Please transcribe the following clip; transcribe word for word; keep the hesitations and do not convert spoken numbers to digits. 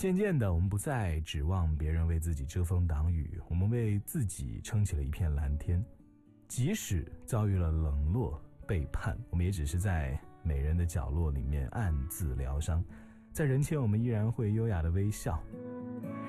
渐渐的，我们不再指望别人为自己遮风挡雨，我们为自己撑起了一片蓝天。即使遭遇了冷落、背叛，我们也只是在美人的角落里面暗自疗伤，在人前我们依然会优雅的微笑。